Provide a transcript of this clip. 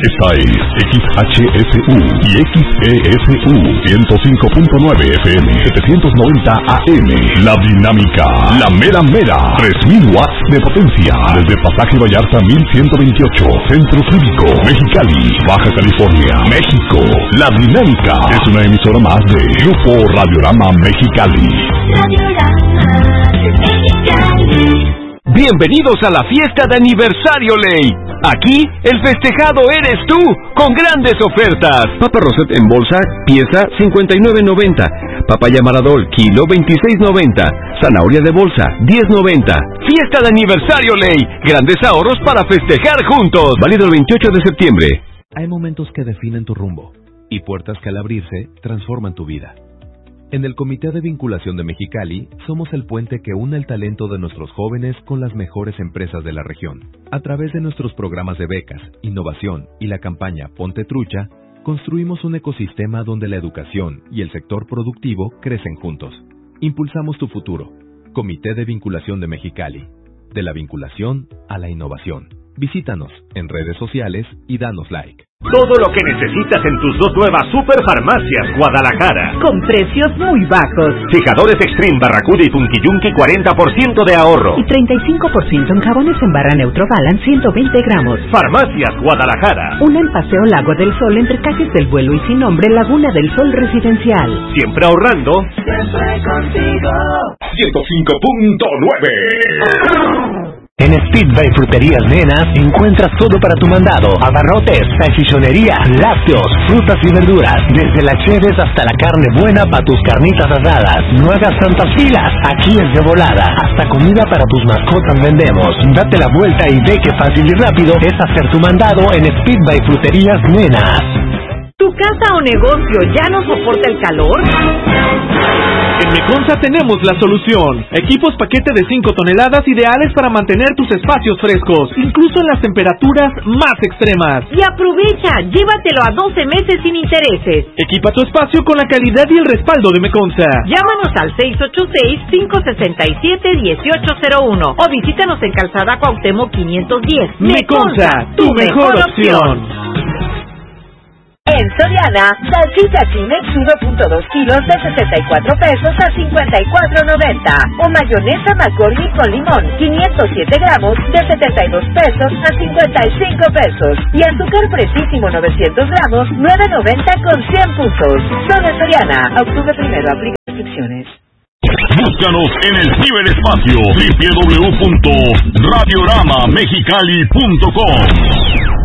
Esta es XHSU y XESU 105.9 FM 790 AM. La Dinámica, la mera mera, 3000 watts de potencia. Desde Pasaje Vallarta 1128, Centro Cívico, Mexicali, Baja California, México. La Dinámica es una emisora más de Grupo Radiorama Mexicali. Bienvenidos a la fiesta de aniversario Ley. Aquí el festejado eres tú, con grandes ofertas. Papa Rosette en bolsa, pieza 59.90. Papaya Maradol, kilo 26.90. Zanahoria de bolsa, 10.90. Fiesta de aniversario Ley. Grandes ahorros para festejar juntos. Válido el 28 de septiembre. Hay momentos que definen tu rumbo y puertas que al abrirse transforman tu vida. En el Comité de Vinculación de Mexicali, somos el puente que une el talento de nuestros jóvenes con las mejores empresas de la región. A través de nuestros programas de becas, innovación y la campaña Ponte Trucha, construimos un ecosistema donde la educación y el sector productivo crecen juntos. Impulsamos tu futuro. Comité de Vinculación de Mexicali. De la vinculación a la innovación. Visítanos en redes sociales y danos like. Todo lo que necesitas en tus dos nuevas Superfarmacias Guadalajara. Con precios muy bajos. Fijadores Extreme, Barracuda y Funky Junky, 40% de ahorro. Y 35% en jabones en barra Neutro Balance, 120 gramos. Farmacias Guadalajara. Una en Paseo Lago del Sol, entre Calles del Vuelo y Sin Nombre, Laguna del Sol Residencial. Siempre ahorrando. Siempre contigo. 105.9. En Speedway Fruterías Nenas encuentras todo para tu mandado: abarrotes, salchichonería, lácteos, frutas y verduras, desde las cheves hasta la carne buena para tus carnitas asadas. No hagas tantas filas, aquí es de volada. Hasta comida para tus mascotas vendemos. Date la vuelta y ve qué fácil y rápido es hacer tu mandado en Speedway Fruterías Nenas. ¿Tu casa o negocio ya no soporta el calor? En Meconza tenemos la solución. Equipos paquete de 5 toneladas ideales para mantener tus espacios frescos, incluso en las temperaturas más extremas. Y aprovecha, llévatelo a 12 meses sin intereses. Equipa tu espacio con la calidad y el respaldo de Meconza. Llámanos al 686-567-1801 o visítanos en Calzada Cuauhtémoc 510. Meconza, tu mejor opción. En Soriana, salchicha Cimex 1.2 kilos de 64 pesos a 54.90. O mayonesa McCormick con limón, 507 gramos de 72 pesos a 55 pesos. Y azúcar fresísimo 900 gramos, 9.90 con 100 puntos. Solo en Soriana, octubre 1, aplica restricciones. Búscanos en el ciberespacio www.radioramamexicali.com.